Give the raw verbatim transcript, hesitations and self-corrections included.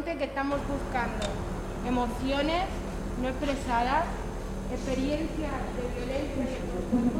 consciente que estamos buscando emociones no expresadas, experiencias de violencia y